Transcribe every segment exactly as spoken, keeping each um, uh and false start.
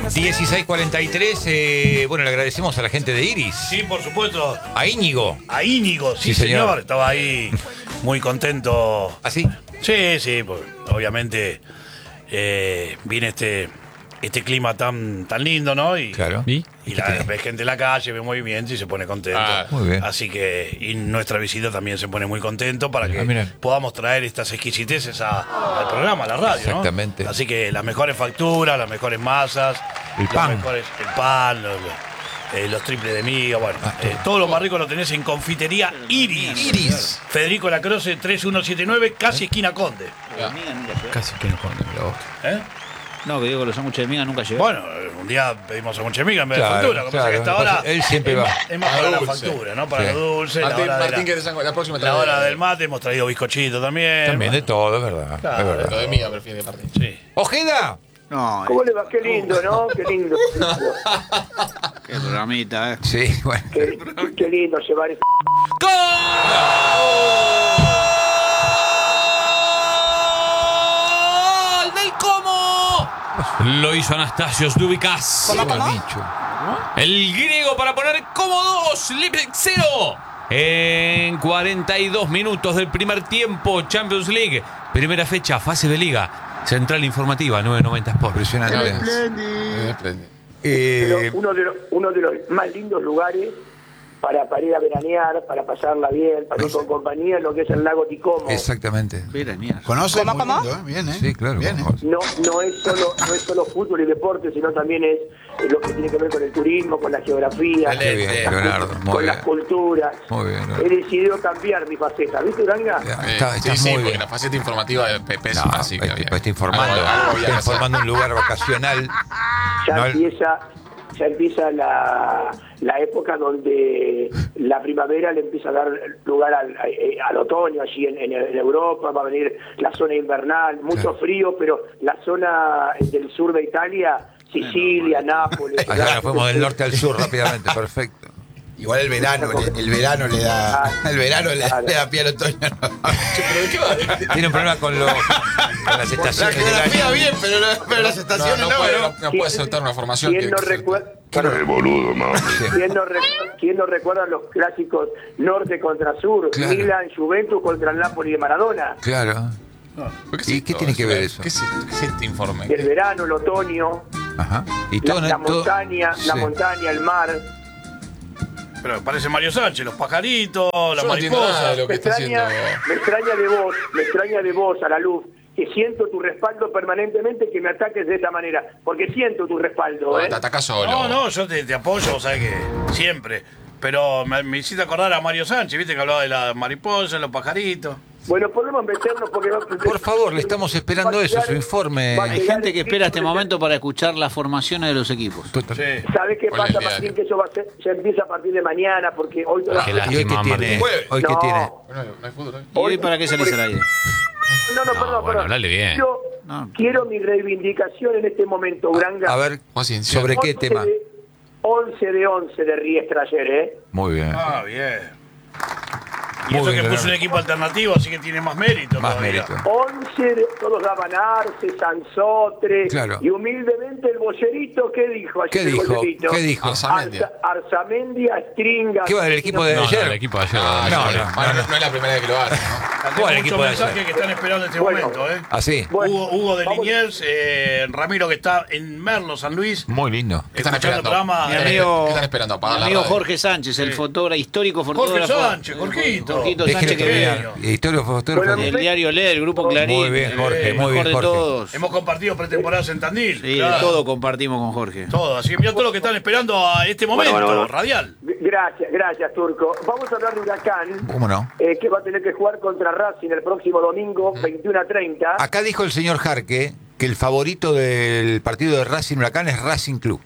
dieciséis cuarenta y tres, eh, bueno, le agradecemos a la gente de Iris. Sí, por supuesto. A Íñigo. A Íñigo, sí, Sí, señor. señor. Estaba ahí muy contento. ¿Ah, sí? Sí, sí, pues, obviamente eh, viene este, este clima tan, tan lindo, ¿no? Y, Claro. y, ¿Y la, qué tiene? ve gente en la calle, ve movimiento y se pone contento. Ah, muy bien. Así que, y nuestra visita también se pone muy contento para que Ah, mira. podamos traer estas exquisiteces a- al programa, a la radio, ¿no? Exactamente. Así que las mejores facturas, las mejores masas, El los pan. mejores- el pan, los, los- eh, los triples de miga, bueno, Ah, eh, todo lo más rico lo tenés en Confitería Iris. Iris. Federico Lacroce tres uno siete nueve, casi esquina Conde. Casi que no joden, la voz. ¿Eh? No, que digo que los sándwiches de miga nunca llegaron. Bueno, eh, un día pedimos a mucha miga en vez Claro, de factura. Como claro, pasa que hasta lo que ahora pasa- él siempre es, va. más- es más A para la dulce. factura, ¿no? Para Sí. lo dulce. Martín, la hora, Martín de que la, la próxima la hora trae- del mate, hemos traído bizcochito también. También de bueno, todo, es verdad. Claro, es Lo verdad. de miga prefiere Martín. Sí. ¡Ojeda! No, ¿Cómo le va? Qué lindo, ¿no? Qué lindo. qué programita, eh. Sí, bueno. Qué, qué lindo llevar ese... ¡Gol del Como! Lo hizo Anastasios Dubicas. Como el bicho. El griego para poner como dos, Leipzig cero. En cuarenta y dos minutos del primer tiempo, Champions League. Primera fecha, fase de liga. Central Informativa, nueve noventa Sport. Impresionante. Me desprende. Eh, Pero uno de, los, uno de los más lindos lugares para, para ir a veranear, para pasarla bien, para ir con compañía, lo que es el lago Ticomo. exactamente. Veranear. ¿Conoce? Muy lindo, ¿eh? Bien, ¿eh? Sí, claro. Bien, ¿eh? vamos. No, no es solo, no es solo fútbol y deporte, sino también es eh, lo que tiene que ver con el turismo, con la geografía, Qué bien, Leonardo. Muy con bien. las culturas. Muy bien, ¿no? He decidido cambiar mi faceta, ¿viste, Uranga? Ya, Eh, Está, está sí, sí, muy porque bien. la faceta informativa es pe- No, pésima, así que está, había- está informando. algo- algo había Está que hacer. informando un lugar vacacional. Ya No, empieza, ya empieza la, la época donde la primavera le empieza a dar lugar al, a- al otoño allí en, en- en Europa, va a venir la zona invernal, mucho Claro. frío, pero la zona del sur de Italia, Sicilia, Nápoles. Allá nos fuimos del norte al sur rápidamente, perfecto. Igual el verano, el, el verano le da. El verano le, Claro. le da pie al otoño. Tiene un problema con, los, con las La estaciones del geografía año. bien, pero, la- pero las No, estaciones no no, puede, ¿no? no, no puede saltar una formación. ¿Quién que- no, que- recuerda, ¿quién, no recuerda, ¿Quién no recuerda los clásicos norte contra sur? Claro. Milan, Juventus contra el Napoli de Maradona. Claro. ¿Por ¿Y es qué esto? tiene que ver eso? ¿Qué es, qué es este informe? El verano, el otoño, Ajá. Y la, todo, la todo- montaña, la sí. montaña, el mar. Pero parece Mario Sánchez, los pajaritos, las Yo no entiendo nada mariposas. de lo que Me está haciendo. extraña, me extraña de vos, me extraña de vos, a la luz, que siento tu respaldo permanentemente, que me ataques de esta manera, porque siento tu respaldo, ¿eh? Te atacás solo. No, no, yo te, te apoyo, o sea que siempre. Pero me, me hiciste acordar a Mario Sánchez, viste que hablaba de las mariposas, los pajaritos. Bueno, podemos meternos porque... no- Por favor, le estamos esperando va a eso, llegar- su informe. va a Hay llegar gente el que espera tiempo este de- momento para escuchar las formaciones de los equipos. Total. Sí. ¿Sabes qué Ponle pasa, el Martín? diario. Que eso va a ser, ya empieza a partir de mañana, porque hoy Qué todavía... ¿Y hoy qué lástima, tiene? Martín. ¿Hoy qué No. tiene? Bueno, no hay fútbol hoy. ¿Y hoy para qué salís al aire? No, no, No, perdón, bueno, perdón. hablale bien. Quiero, No. quiero mi reivindicación en este momento, Uranga. A ver, Paciencia. ¿sobre qué once tema? de- once de once de Riestra ayer, ¿eh? Muy bien. Ah, bien. Y Muy eso bien, que puso Leonardo. un equipo alternativo, así que tiene más mérito. Más todavía. mérito. once, de- todos daban Arce, Sansotre, Claro. y humildemente el bollerito, ¿qué dijo ayer ¿Qué el dijo? bollerito? ¿Qué dijo? Arzamendia. Arza- Arzamendia, Stringa... ¿Qué va del equipo de No, no, ayer? el equipo de ayer. Ah, No, no, no, no, bueno, no, no es la primera vez que lo hace, ¿no? Tengo ¿Cuál muchos equipo de mensajes ayer? que están esperando en este Bueno. momento, ¿eh? Así. Bueno, Hugo, Hugo de vamos- Liniers, eh, Ramiro que está en Merlo, San Luis. Muy lindo. ¿Qué están Escuchando el esperando? programa. Mi ¿Qué están- amigo, qué están esperando? ¿Apagar mi la amigo radio? Jorge Sánchez, el Sí. fotógrafo, histórico Jorge fotógrafo. Sánchez, Jorgito. Jorgito Déjelo Sánchez que terminar. genio. Historia fotógrafo. Bueno, del diario Lee, del grupo Clarín. Muy bien, Jorge, el muy mejor bien, de Jorge. todos. Hemos compartido pretemporadas en Tandil. Sí, claro. de todo compartimos con Jorge. Todo. Así que mira todo lo que están esperando a este momento, Bueno, bueno, bueno. radial. Gracias, gracias, Turco. Vamos a hablar de Huracán, ¿Cómo no? eh, que va a tener que jugar contra Racing el próximo domingo, veintiuno a treinta. Acá dijo el señor Jarque que el favorito del partido de Racing Huracán es Racing Club.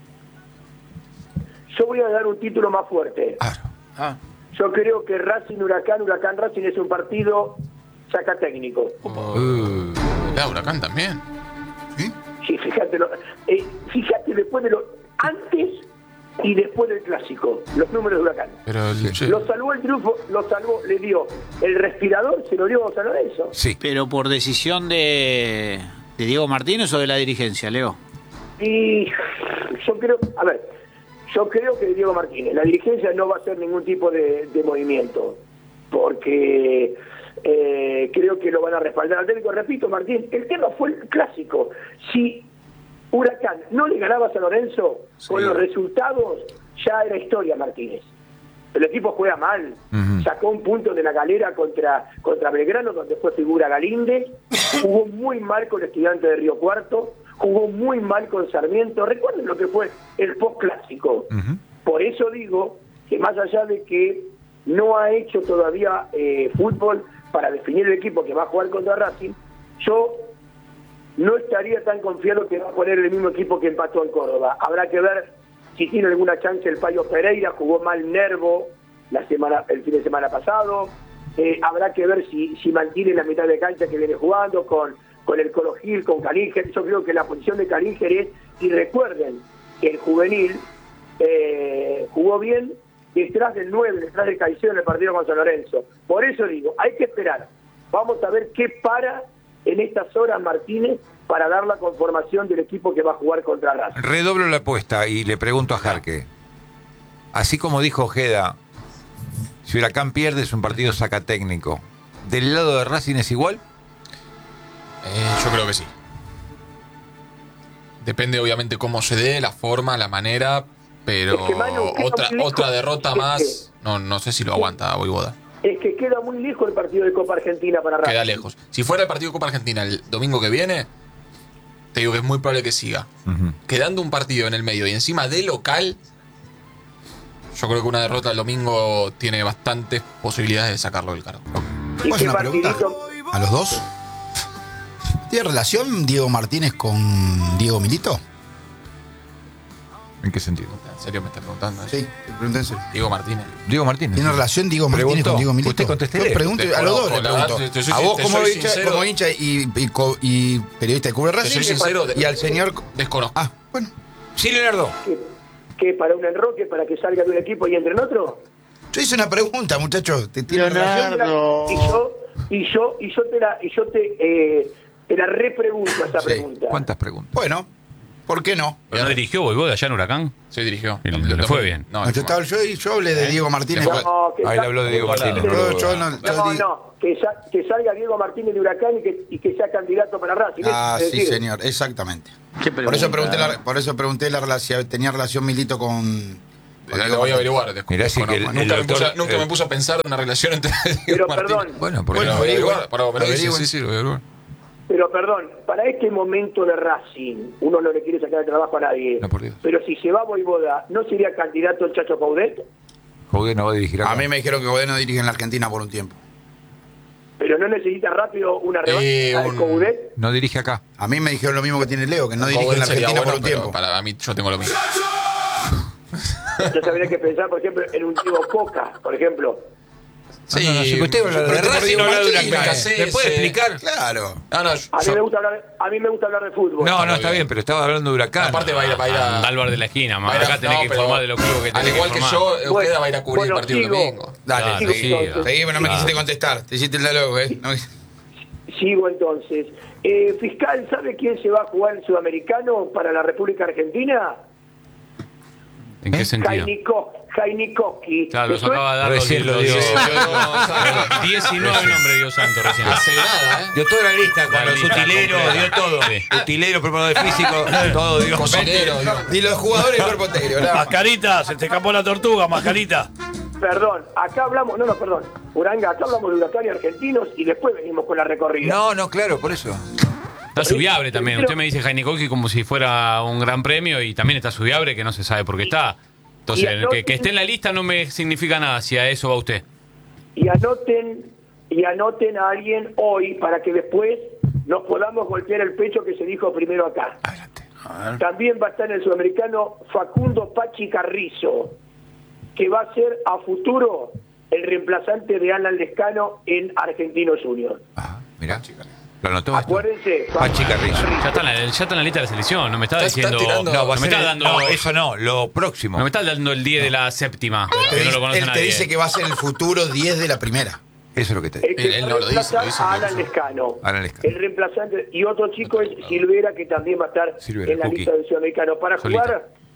Yo voy a dar un título más fuerte. Claro. Ah. Yo creo que Racing Huracán, Huracán Racing es un partido saca técnico. Uh, ¿La Huracán también? ¿Sí? Sí, fíjate, lo- eh, fíjate después de lo antes y después del clásico, los números de Huracán. Pero el, che, Lo salvó el triunfo, lo salvó, le dio el respirador, se lo dio a San Lorenzo. sí. Pero por decisión de, de Diego Martínez o de la dirigencia, Leo. Y yo creo, a ver, yo creo que Diego Martínez, la dirigencia no va a hacer ningún tipo de, de movimiento, porque eh, creo que lo van a respaldar al técnico. Repito, Martín, el tema fue el clásico. Si Huracán no le ganaba a San Lorenzo, sí, con los resultados, ya era historia, Martínez. El equipo juega mal, uh-huh. sacó un punto de la galera contra, contra Belgrano, donde fue figura Galíndez, jugó muy mal con Estudiantes de Río Cuarto, jugó muy mal con Sarmiento. Recuerden lo que fue el post-clásico. Uh-huh. Por eso digo que más allá de que no ha hecho todavía eh, fútbol para definir el equipo que va a jugar contra Racing, yo no estaría tan confiado que va a poner el mismo equipo que empató en Córdoba. Habrá que ver si tiene alguna chance el Payo Pereira, jugó mal Nervo la semana, el fin de semana pasado. Eh, habrá que ver si, si mantiene la mitad de cancha que viene jugando con, con el Colo Gil, con Calíger. Yo creo que la posición de Calíger es, y recuerden que el juvenil eh, jugó bien detrás del nueve, detrás del Caicedo en el partido con San Lorenzo. Por eso digo, hay que esperar. Vamos a ver qué para en estas horas Martínez para dar la conformación del equipo que va a jugar contra Racing. Redoblo la apuesta y le pregunto a Jarque. Así como dijo Ojeda, si Huracán pierde es un partido saca técnico. ¿Del lado de Racing es igual? Eh, yo creo que sí. Depende obviamente cómo se dé, la forma, la manera, pero es que, Manu, otra otra derrota es más, que, no no sé si lo aguanta Voivoda. Es que queda muy lejos el partido de Copa Argentina para Racing. Queda lejos. Si fuera el partido de Copa Argentina el domingo que viene, te digo que es muy probable que siga. Uh-huh. Quedando un partido en el medio y encima de local, yo creo que una derrota el domingo tiene bastantes posibilidades de sacarlo del cargo. ¿Puedo hacer una pregunta a los dos? ¿Tiene relación Diego Martínez con Diego Milito? ¿En qué sentido? ¿En serio me estás preguntando? Sí, te pregunté en serio. Diego Martínez. Diego Martínez. ¿Tiene relación Diego Martínez Preguntó. con Diego Milito? Usted conteste. Yo pregunto, a los dos le pregunto. Te, te soy, a vos te como soy hincha, sincero, como hincha y, y, y periodista de Cubre Racing. Te soy sincero. Y al señor... Desconozco. Ah, bueno. Sí, Leonardo. ¿Qué, qué para un enroque, para que salga de un equipo y entre en otro? Yo hice una pregunta, muchachos. ¿Te tiene relación? Y yo, y yo, y yo te la, y yo te, eh, te la repregunto esa Sí. pregunta. ¿Cuántas preguntas? Bueno, ¿por qué no? ¿No dirigió Voivoda allá en Huracán? Sí, dirigió. Y le- le fue bien. No, No, yo, estaba, yo, yo hablé de Diego Martínez. No, que Ahí le sal- habló de Diego Martínez. Yo, yo no, yo No, di- no, que, sa- que salga Diego Martínez de Huracán y que, y que sea candidato para Racing. Ah, Es sí, decir, señor, exactamente. ¿Qué Por eso pregunta? pregunté la, por eso pregunté la relación, tenía relación Milito con... con Lo Diego voy a Martínez. averiguar. desconozco, Mirá, sí que el- no. el nunca, me doctor- puse, a- nunca el- me puse a pensar en una relación entre Diego Pero Martínez. perdón, Bueno, porque Bueno, Bueno, voy a averiguar. averigüen. Para, para, sí, Averigüen. sí, sí, lo voy a averiguar. pero perdón, para este momento de Racing, uno no le quiere sacar el trabajo a nadie. No, por Dios. Pero si se va a Voivoda, ¿no sería candidato el Chacho Paudet? Joder, no va a dirigir acá. A mí me dijeron que Godé no dirige en la Argentina por un tiempo. Pero no necesita rápido una revancha Eh, de un- Coudet. No dirige acá. A mí me dijeron lo mismo que tiene Leo, que no dirige en la Sería Argentina bueno, por un pero tiempo. Para mí, yo tengo lo mismo. Yo sabría que pensar, por ejemplo, en un Diego Coca, por ejemplo. Sí, no, no, si usted habla de pero Racing, Diego no habla de Martínez, Huracán. sí, ¿Me puede sí. explicar? Claro. No, no, A mí, yo- me gusta hablar, a mí me gusta hablar de fútbol. No, no, muy está bien. bien, pero estaba hablando de Huracán. aparte va a ir, va a ir a... Anda al bar de la esquina, más. va a ir a- Acá tenés no, que pero informar de los clubes que Al tenés igual que que informar. yo, Ojeda va a ir a cubrir Bueno, el partido el sigo. domingo. Dale, Claro, seguí. sí, Seguí, pero no me claro. quisiste contestar. Te hiciste el loco, ¿eh? No- Sigo entonces. Eh, fiscal, ¿sabe quién se va a jugar el sudamericano para la República Argentina? ¿En qué sentido? Jainiko- Jainikoski. Claro, los ¿Le suena? acaba de dar los Recién lo dio. diecinueve nombres dio Santos recién. Hace nada, ¿eh? Dio toda la lista con La los lista utileros, completa. dio todo. Sí. Utilero, preparador físico, todo dio. Cocinero, digo. Ni los jugadores del cuerpo técnico, ¿verdad? Mascarita, se te escapó la tortuga, mascarita. Perdón, acá hablamos, no, no, perdón. Uranga, acá hablamos de Huracán y Argentinos y después venimos con la recorrida. No, no, claro, por eso. Está Subiabre también. Usted me dice Jaime Koki como si fuera un gran premio y también está Subiabre que no se sabe por qué está. Entonces, Y anoten- que, que esté en la lista no me significa nada si a eso va usted. Y anoten, y anoten a alguien hoy para que después nos podamos golpear el pecho que se dijo primero acá. Adelante. También va a estar en el sudamericano Facundo Pachi Carrizo, que va a ser a futuro el reemplazante de Alan Lescano en Argentinos Juniors. Ajá, mirá. Lo anotó. esto? Acuérdense, Pachi Carrizo. Ya está, en la, ya está en la lista de la selección. No me está Está- diciendo. está tirando- No, va a no me ser está el- dando. no, eso no, lo próximo. No me está dando el diez de la séptima. Te Que no dice- lo conoce él te nadie. dice que va a ser el futuro diez de la primera. Eso es lo que te el digo. que Él- él no lo dice, reemplaza lo dice, a lo Alan dice. Lescano. Alan Lescano. El reemplazante. Y otro chico es Silvera, que también va a estar Silvera, en la Cookie. lista del sudamericano. Para Solito. jugar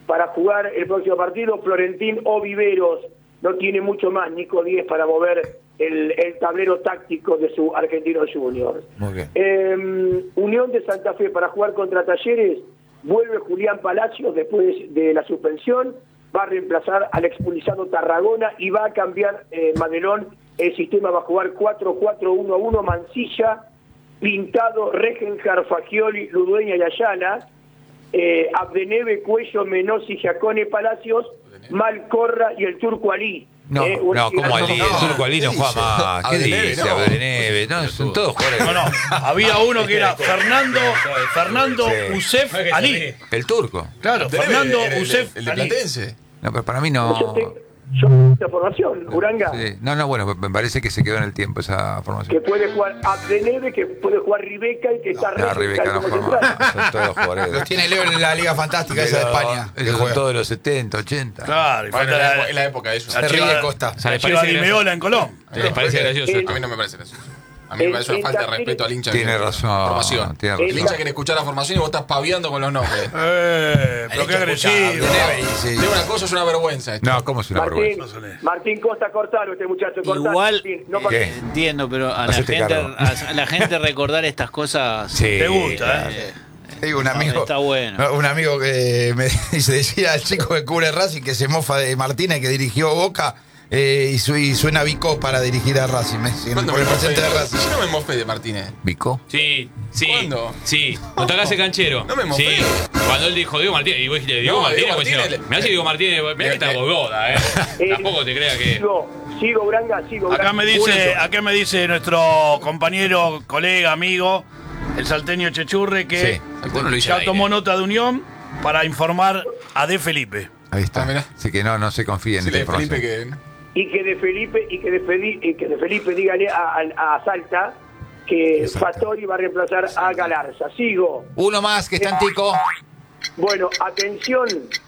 para jugar el próximo partido. Florentín o Viveros, no tiene mucho más Nico Díez para mover el, el tablero táctico de su Argentino Junior. Muy bien. Eh, Unión de Santa Fe para jugar contra Talleres, vuelve Julián Palacios después de la suspensión, va a reemplazar al expulsado Tarragona y va a cambiar eh, Madelón. El sistema va a jugar cuatro cuatro uno uno, Mancilla, Pintado, Regenjar, Fagioli, Ludueña y Ayala, eh, Abdeneve, Cuello, Menossi, Giacone, Palacios, Malcorra y el Turco Ali. No, eh, no, como Ali, no, el Turco Ali no ¿qué juega dice? más. ¿Qué Abdeneve, dice? no. Abdeneve, no, son todos jugadores. No, no. Había uno que era Fernando, Fernando Sí. Usef Ali. El Turco. Claro, Debe- Fernando el- el- Usef El de Ali. Platense. No, pero para mí no. Yo tengo yo tengo esta formación, Uranga, Sí. No, no, bueno, me parece que se quedó en el tiempo esa que formación. puede jugar Abdeneve, que puede jugar Ribeca y que está No, Regenjar Rebeca no como forma. central. Son todos los jugadores. Los tiene Leo en la Liga Fantástica esa de España. que Esos son juega. todos de los setenta, ochenta. Claro, y Bueno, falta en la, la, epo- en la época de eso. Se la ríe chiva- Costa. O sea, la ¿les chiva parece Di gracioso? Meola en Colón. ¿Les parece gracioso Eh, esto? A mí no me parece gracioso. A mí me parece una En- falta de en respeto al hincha. Tiene que- razón, Formación. tiene El razón. hincha quiere escuchar la formación y vos estás paviando con los nombres. Eh, pero qué agresivo. Abdeneve y Digo una cosa, es una vergüenza esto. No, ¿cómo es una Martín, vergüenza? Martín Costa, cortalo este muchacho, cortalo. Igual, Martín, no ¿Qué? participe. entiendo, pero a la, Hacete gente, cargo. a, a la gente recordar estas cosas Sí, Te gusta, ¿eh? eh, Tengo un amigo, Está bueno. un amigo que me dice, decía al chico que cubre Racing que se mofa de Martínez que dirigió Boca eh, y, su- y suena Vicó para dirigir a Racing, me decía, ¿Cuándo por me el mofé? presente de Racing. Yo no me mofé de Martínez. ¿Vico? Sí, sí. ¿Cuándo? Sí. No te hagas el canchero. No me mofé. Sí. Cuando él dijo Diego Martínez, y vos dijiste Diego No, Martínez, Diego pues, Martínez me le- mirá si Diego Martínez, mirá que está le- bogoda, eh. Eh, Tampoco te creas que. Sigo, sigo, Uranga, sigo, Uranga. Acá me dice, acá me dice nuestro compañero, colega, amigo, el salteño Chechurre, que Sí. Bueno, lo hice ya al aire. tomó nota de Unión para informar a De Felipe. Ahí está. Ah, mirá. Así que no, no se confía en Sí, esta le Felipe información. que. Y que de Felipe, y que de, Feli- y que de Felipe dígale a, a- a Salta que Fattori va a reemplazar a Galarza. Sigo. Uno más que está en Tico. Bueno, atención,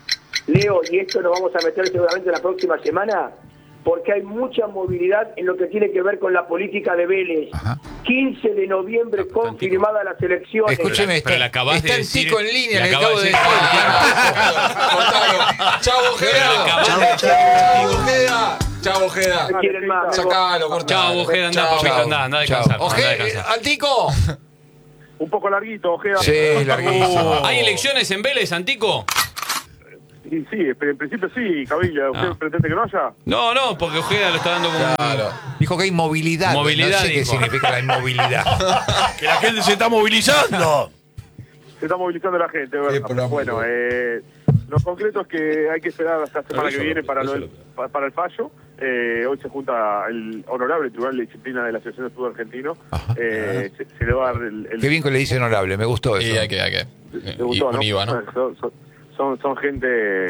Leo, y esto nos vamos a meter seguramente la próxima semana, porque hay mucha movilidad en lo que tiene que ver con la política de Vélez. Ajá. quince de noviembre confirmada las elecciones. Escúcheme, Pero le está, acabas está de en decir- Tico en línea, le le acabas acabo de de decir. decir- Cortalo. Chau, Ojeda. acabas Chau, de- chau, Ojeda. Chau, Ojeda. No quieren más. Sacalo, cortalo. Chao, Ojeda, anda, Chao. papito, anda, anda a Chao. descansar. Anda a Oje, descansar. al Tico. Un poco larguito, Ojeda. Sí, larguísimo. ¿Hay elecciones en Vélez, Antico? Y sí, en principio sí, Cabilla. ¿Usted Ah. pretende que no haya? No, no, porque Ojeda lo está dando como. Claro. Dijo que hay movilidad. Movilidad, No sé qué dijo. significa la inmovilidad. Que la gente se está movilizando. Se está movilizando la gente, ¿verdad? Sí, pero- Bueno, eh, lo concreto es que hay que esperar hasta la semana que viene para, lo del- pa- para el fallo. Eh, hoy se junta el honorable Tribunal de Disciplina de la Asociación de Fútbol Argentino. Eh, se, se le va a dar el... el Qué bien que le dice honorable, me gustó eso. Y hay que, hay que. le Y gustó, un ¿no? IVA, ¿no? Son, son, son, son gente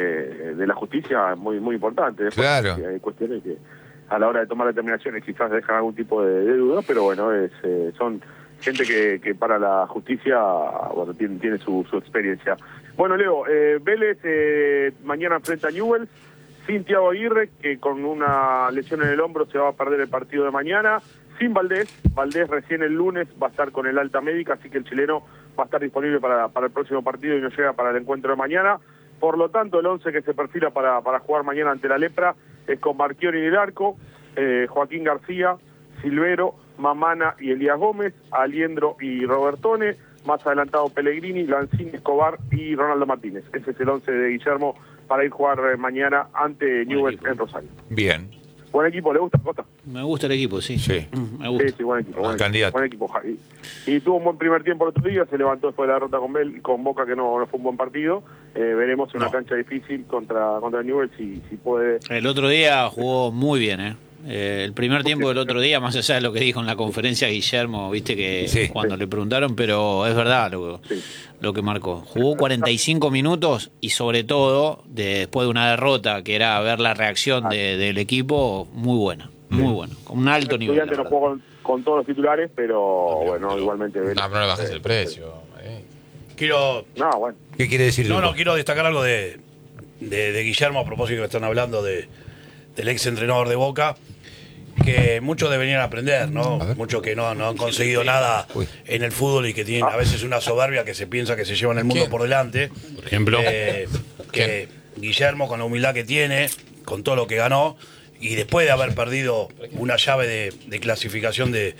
de la justicia muy muy importante. Después, Claro. Hay cuestiones que a la hora de tomar determinaciones quizás dejan algún tipo de, de duda, pero bueno, es, eh, son gente que, que para la justicia bueno tiene, tiene su, su experiencia. Bueno, Leo, eh, Vélez eh, mañana enfrenta a Newell's sin Thiago Aguirre, que con una lesión en el hombro se va a perder el partido de mañana. Sin Valdés, Valdés recién el lunes va a estar con el alta médica, así que el chileno va a estar disponible para, para el próximo partido y no llega para el encuentro de mañana. Por lo tanto, el once que se perfila para, para jugar mañana ante la Lepra es con Marchiori en el arco, eh, Joaquín García, Silvero, Mamana y Elías Gómez, Aliendro y Robertone, más adelantado Pellegrini, Lancín, Escobar y Ronaldo Martínez. Ese es el once de Guillermo para ir a jugar eh, mañana ante Newell's en Rosario. Bien. Buen equipo, ¿le gusta Costa? Me gusta el equipo, sí. Sí. Mm, Me gusta. Sí, sí, buen equipo. Buen, candidato. buen equipo. Y, y tuvo un buen primer tiempo el otro día, se levantó después de la derrota con Bel, con Boca, que no, no fue un buen partido. Eh, veremos en una cancha difícil contra, contra Newell's si, si puede. El otro día jugó muy bien, ¿eh? Eh, el primer tiempo del otro día, más allá de lo que dijo en la conferencia Guillermo, viste que Sí. cuando le preguntaron, pero es verdad lo, Sí. lo que marcó. Jugó cuarenta y cinco minutos y sobre todo, de- después de una derrota, que era ver la reacción de- del equipo, muy buena, muy buena, con un alto nivel. Estudiante la no verdad. jugó con, con todos los titulares, pero bueno, igualmente. Vélez- No, pero no le bajes el precio. eh. Quiero. No, bueno. ¿Qué quiere decir? No, Luco? no, quiero destacar algo de, de, de Guillermo a propósito que están hablando de, del ex entrenador de Boca, que muchos deberían aprender, ¿no? Muchos que no, no han conseguido nada Uy. en el fútbol y que tienen a veces una soberbia que se piensa que se llevan el mundo ¿Quién? por delante. Por ejemplo. Eh, que, Guillermo, con la humildad que tiene, con todo lo que ganó, y después de haber perdido una llave de, de clasificación de,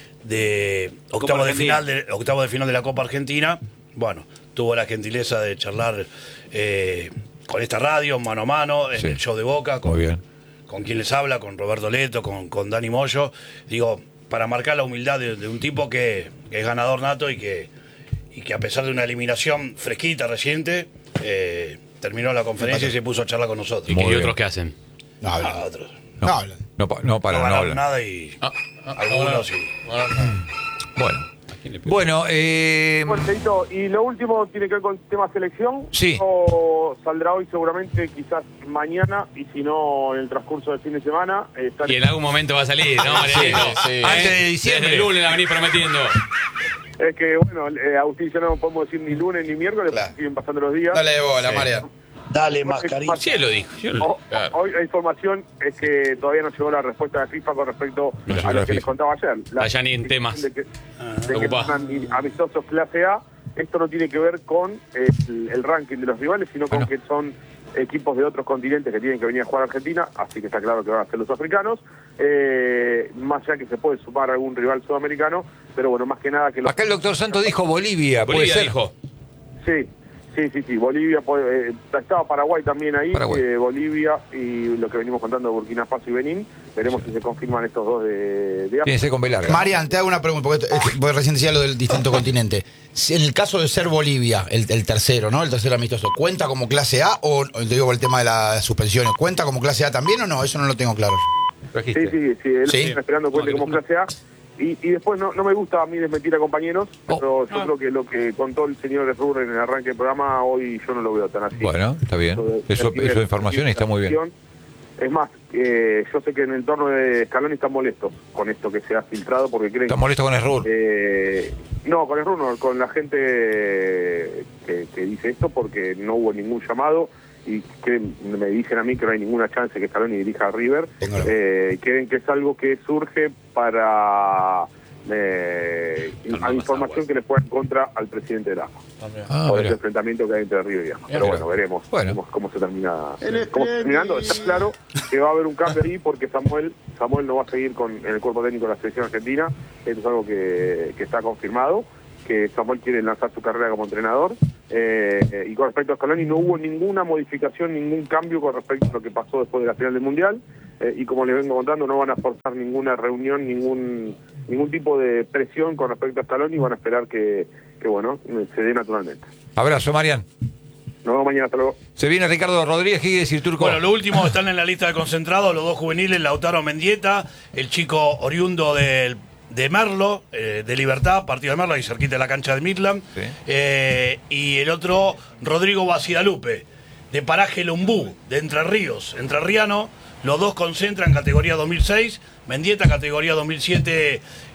de octavo de final de octavo de final de la Copa Argentina, bueno, tuvo la gentileza de charlar eh, con esta radio, mano a mano, en Sí. el show de Boca, con, Muy bien. con quien les habla, con Roberto Leto, con, con Dani Moyo, digo, para marcar la humildad de, de un tipo que, que es ganador nato y que, y que a pesar de una eliminación fresquita, reciente, eh, terminó la conferencia y se puso a charlar con nosotros. ¿Y, Muy qué, y bien. otros qué hacen? No Ah, hablan. otros. No, hablan. No, pa- no para, No no, ganaron hablan. nada y Ah, ah, algunos no, sí. no, no, no. Bueno. Bueno, eh, Bueno, Leito, y lo último tiene que ver con el tema selección. Sí. O saldrá hoy seguramente, quizás mañana, y si no en el transcurso del fin de semana. eh, estar- Y en algún momento va a salir, ¿no, Marianito? Sí, sí. Antes de diciembre. Desde el lunes la venís prometiendo. Es que, bueno, eh, Agustín y yo no podemos decir ni lunes ni miércoles, Claro. porque siguen pasando los días. Dale de bola, Sí. María. Dale, mascarilla. Sí, él lo dijo. Yo lo- O- Claro. Hoy la información es que todavía no llegó la respuesta de FIFA con respecto No llegó a la lo que les FIFA. contaba ayer. La Allá ni en temas. De que, de que Preocupá. son amistosos clase A. Esto no tiene que ver con el, el ranking de los rivales, sino Bueno. con que son equipos de otros continentes que tienen que venir a jugar a Argentina, así que está claro que van a ser los africanos. Eh, más allá que se puede sumar algún rival sudamericano, pero bueno, más que nada que los... acá el doctor Santos dijo Bolivia, puede Bolivia ser. dijo. Sí, sí, sí, sí. Bolivia, puede- eh, estaba Paraguay también ahí, Paraguay. eh, Bolivia y lo que venimos contando de Burkina Faso y Benín. Veremos si se confirman estos dos de, de Tiene que África. ser con B larga. Marian, te hago una pregunta, porque, esto- este, porque recién decía lo del distinto continente. Si en el caso de ser Bolivia, el, el tercero, ¿no? El tercer amistoso, ¿cuenta como clase A o, te digo, por el tema de las suspensiones, ¿cuenta como clase A también o no? Eso no lo tengo claro. Sí, sí, sí. Él Sí. está esperando cuente como clase A. Y, y después no, no me gusta a mí desmentir a compañeros, Oh. pero yo creo que lo que contó el señor de Rubén en el arranque del programa, hoy yo no lo veo tan así. Bueno, está bien. de- Eso, de- eso de información y está muy bien. Es más, eh, yo sé que en el entorno de Scaloni están molestos con esto que se ha filtrado porque creen ¿Está molesto con el Rur? Eh, no, con el Runo, con la gente que, que dice esto porque no hubo ningún llamado y creen- me dicen a mí que no hay ninguna chance que Scaloni dirija a River. Tengo la- Eh, creen que es algo que surge para eh, a información que le fue en contra al presidente de A F A Ah, por mira. ese enfrentamiento que hay entre River y A F A. Pero Mira. bueno, veremos Bueno. cómo, cómo se termina cómo se terminando. Está claro que va a haber un cambio ahí porque Samuel Samuel no va a seguir con en el cuerpo técnico de la selección argentina. Esto es algo que, que está confirmado, que Samuel quiere lanzar su carrera como entrenador. Eh, y con respecto a Scaloni no hubo ninguna modificación, ningún cambio con respecto a lo que pasó después de la final del Mundial. Eh, y como les vengo contando, no van a forzar ninguna reunión, ningún ningún tipo de presión con respecto a Scaloni, van a esperar que, que bueno, se dé naturalmente. Abrazo, Marian. Nos vemos mañana, hasta luego. Se viene Ricardo Rodríguez y decir Turco. Bueno, lo último están en la lista de concentrados los dos juveniles, Lautaro Mendieta, el chico oriundo del de Merlo, eh, de Libertad, partido de Merlo, ahí cerquita de la cancha de Midland, Sí. eh, y el otro, Rodrigo Bacidalupe, de Paraje Lumbú, de Entre Ríos, entrerriano, los dos concentran categoría dos mil seis, Mendieta categoría dos mil siete